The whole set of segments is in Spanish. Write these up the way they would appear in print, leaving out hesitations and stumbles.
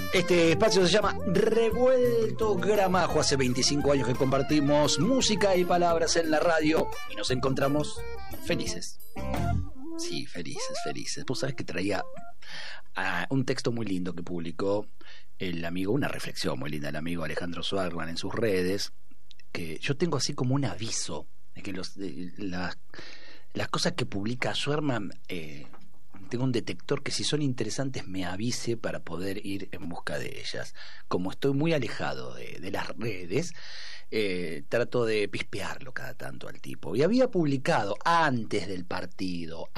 Este espacio se llama Revuelto Gramajo. Hace 25 años que compartimos música y palabras en la radio y nos encontramos felices. Sí, felices. Vos sabés que traía un texto muy lindo que publicó el amigo, una reflexión muy linda del amigo Alejandro Swarman en sus redes, que yo tengo así como un aviso de que las cosas que publica Swarman, tengo un detector que si son interesantes me avise para poder ir en busca de ellas. Como estoy muy alejado de las redes, trato de pispearlo cada tanto al tipo. Y había publicado antes del partido,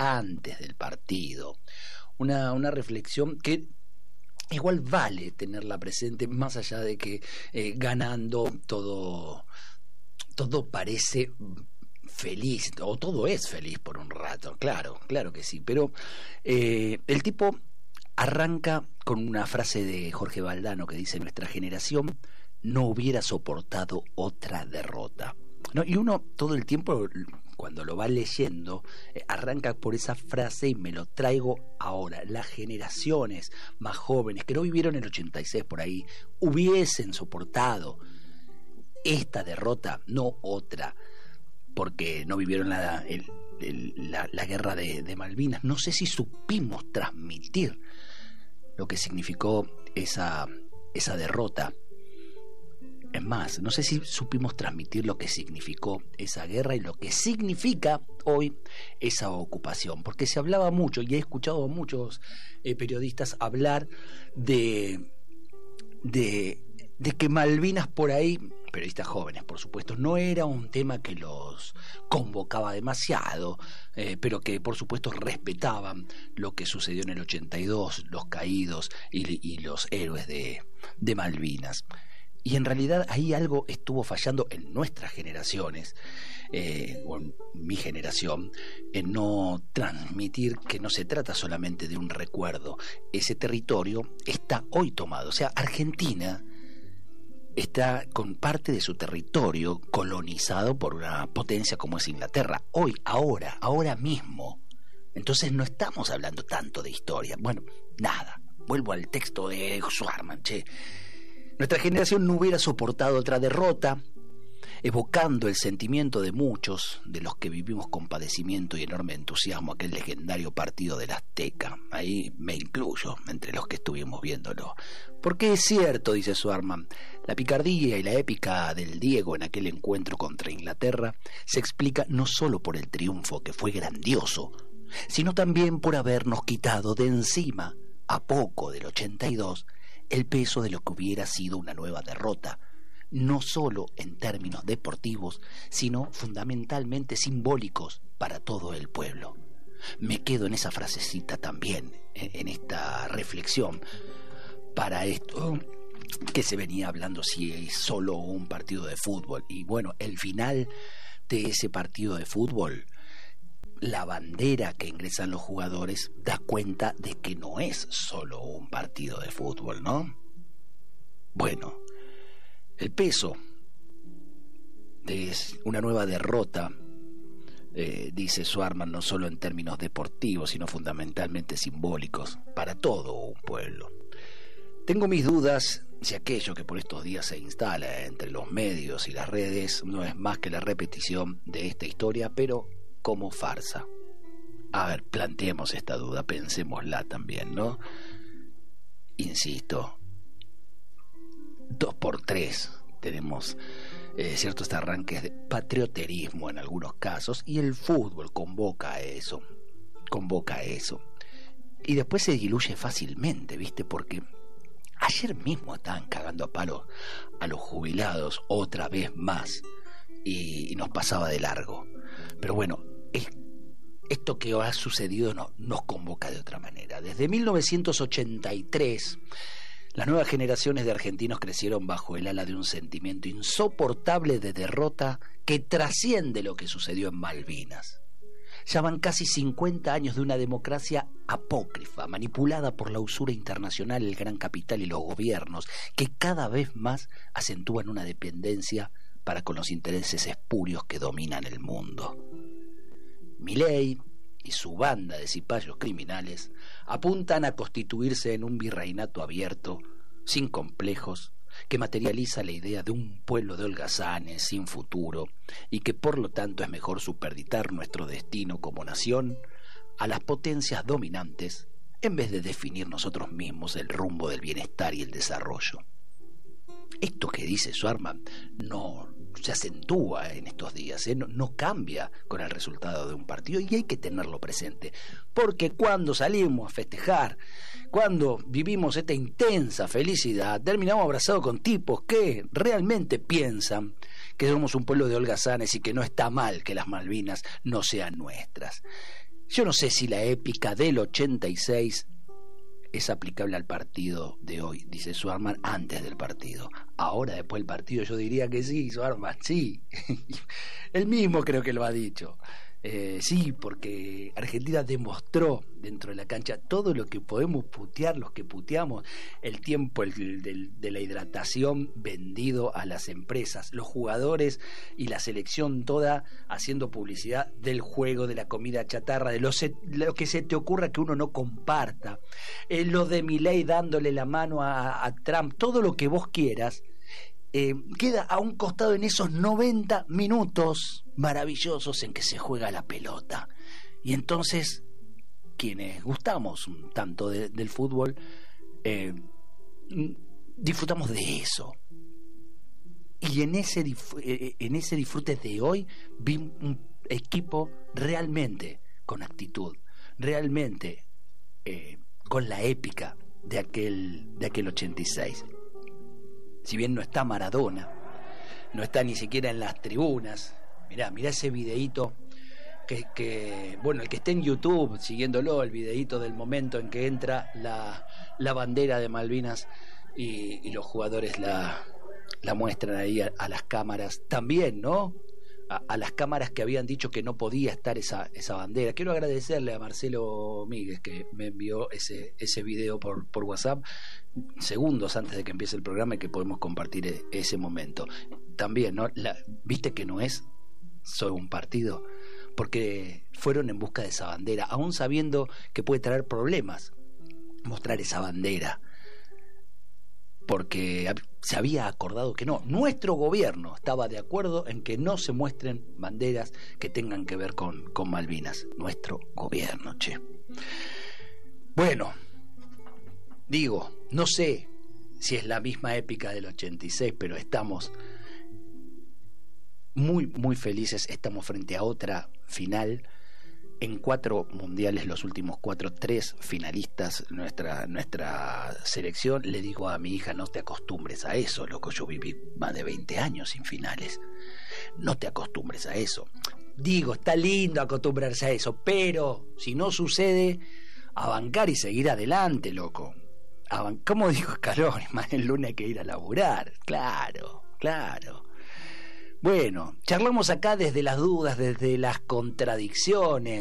una reflexión que igual vale tenerla presente, más allá de que ganando todo parece feliz, o todo es feliz por un rato, claro que sí, pero el tipo arranca con una frase de Jorge Valdano que dice: nuestra generación no hubiera soportado otra derrota, ¿no? Y uno todo el tiempo, cuando lo va leyendo, arranca por esa frase y me lo traigo ahora. Las generaciones más jóvenes que no vivieron el 86 por ahí hubiesen soportado esta derrota, no otra, porque no vivieron la guerra de Malvinas. No sé si supimos transmitir lo que significó esa derrota. Es más, no sé si supimos transmitir lo que significó esa guerra y lo que significa hoy esa ocupación, porque se hablaba mucho, y he escuchado a muchos periodistas hablar de que Malvinas por ahí, periodistas jóvenes por supuesto, no era un tema que los convocaba demasiado, pero que por supuesto respetaban lo que sucedió en el 82, los caídos y los héroes de Malvinas. Y en realidad ahí algo estuvo fallando en nuestras generaciones, o en mi generación, en no transmitir que no se trata solamente de un recuerdo. Ese territorio está hoy tomado. O sea, Argentina está con parte de su territorio colonizado por una potencia como es Inglaterra. Hoy, ahora mismo. Entonces no estamos hablando tanto de historia. Bueno, nada. Vuelvo al texto de Swarman, Nuestra generación no hubiera soportado otra derrota, evocando el sentimiento de muchos de los que vivimos con padecimiento y enorme entusiasmo aquel legendario partido del Azteca. Ahí me incluyo entre los que estuvimos viéndolo. Porque es cierto, dice Swarman, la picardía y la épica del Diego en aquel encuentro contra Inglaterra se explica no solo por el triunfo, que fue grandioso, sino también por habernos quitado de encima, a poco del 82, el peso de lo que hubiera sido una nueva derrota, no solo en términos deportivos, sino fundamentalmente simbólicos para todo el pueblo. Me quedo en esa frasecita también, en esta reflexión, para esto que se venía hablando si es solo un partido de fútbol. Y bueno, el final de ese partido de fútbol, la bandera que ingresan los jugadores da cuenta de que no es solo un partido de fútbol, ¿no? Bueno, el peso de una nueva derrota, dice Swarman, no solo en términos deportivos, sino fundamentalmente simbólicos para todo un pueblo. Tengo mis dudas si aquello que por estos días se instala entre los medios y las redes no es más que la repetición de esta historia, pero como farsa. A ver, planteemos esta duda, pensémosla también, ¿no? Insisto, 2x3 tenemos ciertos arranques de patrioterismo en algunos casos, y el fútbol convoca a eso, y después se diluye fácilmente, ¿viste? Porque ayer mismo estaban cagando a palos a los jubilados otra vez más, y nos pasaba de largo. Pero bueno, esto que ha sucedido nos convoca de otra manera. Desde 1983, las nuevas generaciones de argentinos crecieron bajo el ala de un sentimiento insoportable de derrota que trasciende lo que sucedió en Malvinas. Ya van casi 50 años de una democracia apócrifa, manipulada por la usura internacional, el gran capital y los gobiernos, que cada vez más acentúan una dependencia para con los intereses espurios que dominan el mundo. Milei y su banda de cipayos criminales apuntan a constituirse en un virreinato abierto sin complejos, que materializa la idea de un pueblo de holgazanes sin futuro y que por lo tanto es mejor supeditar nuestro destino como nación a las potencias dominantes en vez de definir nosotros mismos el rumbo del bienestar y el desarrollo. Esto que dice Schwarzman no se acentúa en estos días, no cambia con el resultado de un partido, y hay que tenerlo presente, porque cuando salimos a festejar, cuando vivimos esta intensa felicidad, terminamos abrazados con tipos que realmente piensan que somos un pueblo de holgazanes y que no está mal que las Malvinas no sean nuestras. Yo no sé si la épica del 86 es aplicable al partido de hoy, dice Schwarzman antes del partido. Ahora, después del partido, yo diría que sí, Schwarzman, sí. Él mismo creo que lo ha dicho. Sí, porque Argentina demostró dentro de la cancha todo lo que podemos putear, los que puteamos, el tiempo de la hidratación vendido a las empresas, los jugadores y la selección toda haciendo publicidad del juego, de la comida chatarra, de lo que se te ocurra que uno no comparta, lo de Milei dándole la mano a Trump, todo lo que vos quieras. Queda a un costado en esos 90 minutos maravillosos en que se juega la pelota. Y entonces, quienes gustamos un tanto del fútbol, disfrutamos de eso. Y en ese disfrute de hoy vi un equipo realmente con actitud, realmente con la épica de aquel 86. Si bien no está Maradona, no está ni siquiera en las tribunas, mirá ese videíto que bueno, el que esté en YouTube siguiéndolo, el videíto del momento en que entra la bandera de Malvinas y los jugadores la muestran ahí a las cámaras también, ¿no? A las cámaras que habían dicho que no podía estar esa bandera. Quiero agradecerle a Marcelo Míguez que me envió ese video por WhatsApp segundos antes de que empiece el programa y que podemos compartir ese momento. También, ¿no? ¿Viste que no es solo un partido? Porque fueron en busca de esa bandera, aún sabiendo que puede traer problemas mostrar esa bandera, porque se había acordado que no. Nuestro gobierno estaba de acuerdo en que no se muestren banderas que tengan que ver con Malvinas. Nuestro gobierno, che. Bueno, digo, no sé si es la misma épica del 86, pero estamos muy, muy felices. Estamos frente a otra final. En 4 mundiales, los últimos 4, 3 finalistas, nuestra selección. Le digo a mi hija, no te acostumbres a eso, loco, yo viví más de 20 años sin finales. No te acostumbres a eso. Digo, está lindo acostumbrarse a eso, pero si no sucede, a bancar y seguir adelante, loco. ¿Cómo dijo Scaloni? Más el lunes hay que ir a laburar. Claro. Bueno, charlamos acá desde las dudas, desde las contradicciones.